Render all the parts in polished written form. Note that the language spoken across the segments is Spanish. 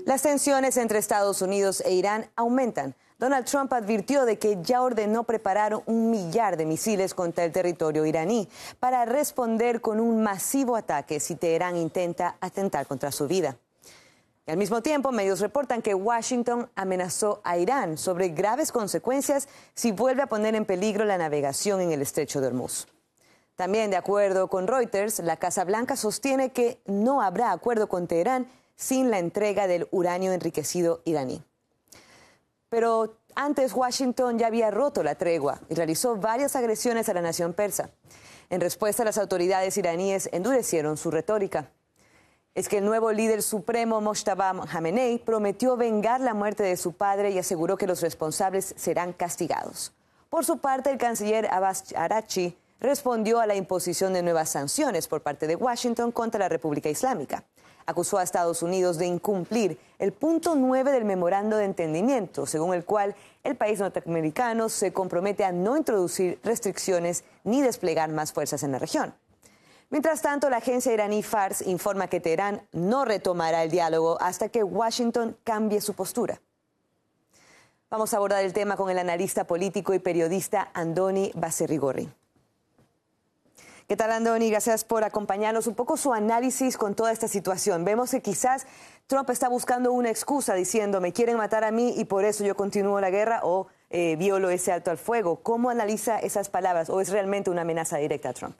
Las tensiones entre Estados Unidos e Irán aumentan. Donald Trump advirtió de que ya ordenó preparar 1 millar de misiles contra el territorio iraní para responder con un masivo ataque si Teherán intenta atentar contra su vida. Y al mismo tiempo, medios reportan que Washington amenazó a Irán sobre graves consecuencias si vuelve a poner en peligro la navegación en el estrecho de Hormuz. También, de acuerdo con Reuters, la Casa Blanca sostiene que no habrá acuerdo con Teherán sin la entrega del uranio enriquecido iraní. Pero antes Washington ya había roto la tregua y realizó varias agresiones a la nación persa. En respuesta, las autoridades iraníes endurecieron su retórica. Es que el nuevo líder supremo, Mojtaba Khamenei, prometió vengar la muerte de su padre y aseguró que los responsables serán castigados. Por su parte, el canciller Abbas Araghchi respondió a la imposición de nuevas sanciones por parte de Washington contra la República Islámica. Acusó a Estados Unidos de incumplir el punto 9 del memorando de entendimiento, según el cual el país norteamericano se compromete a no introducir restricciones ni desplegar más fuerzas en la región. Mientras tanto, la agencia iraní Fars informa que Teherán no retomará el diálogo hasta que Washington cambie su postura. Vamos a abordar el tema con el analista político y periodista Andoni Baserrigorri. ¿Qué tal, Andoni? Gracias por acompañarnos. Un poco su análisis con toda esta situación. Vemos que quizás Trump está buscando una excusa diciendo me quieren matar a mí y por eso yo continúo la guerra o violo ese alto al fuego. ¿Cómo analiza esas palabras o es realmente una amenaza directa a Trump?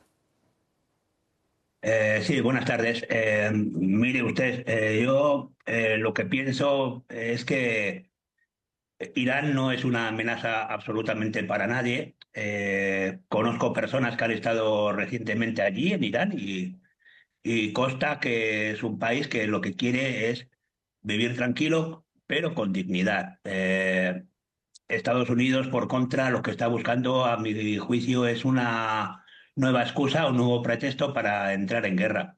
Sí, buenas tardes. Mire usted, yo lo que pienso es que Irán no es una amenaza absolutamente para nadie. Conozco personas que han estado recientemente allí en Irán y consta que es un país que lo que quiere es vivir tranquilo, pero con dignidad. Estados Unidos, por contra, lo que está buscando, a mi juicio, es una nueva excusa, un nuevo pretexto para entrar en guerra.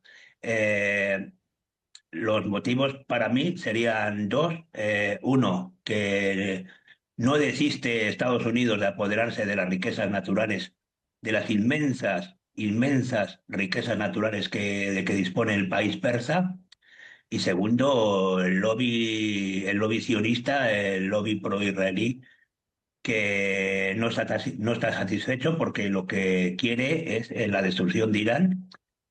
Los motivos para mí serían dos. Uno, que no desiste Estados Unidos de apoderarse de las riquezas naturales, de las inmensas riquezas naturales de que dispone el país persa. Y segundo, el lobby sionista, el lobby pro-israelí, que no está satisfecho porque lo que quiere es la destrucción de Irán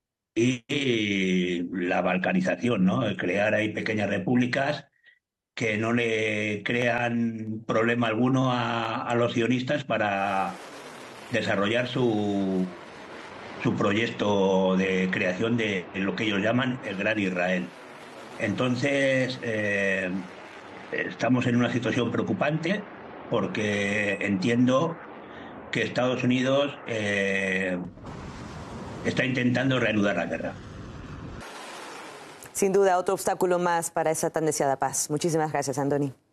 y la balcanización, ¿no? Crear ahí pequeñas repúblicas que no le crean problema alguno a los sionistas para desarrollar su proyecto de creación de lo que ellos llaman el Gran Israel. Entonces, estamos en una situación preocupante porque entiendo que Estados Unidos está intentando reanudar la guerra. Sin duda, otro obstáculo más para esa tan deseada paz. Muchísimas gracias, Andoni.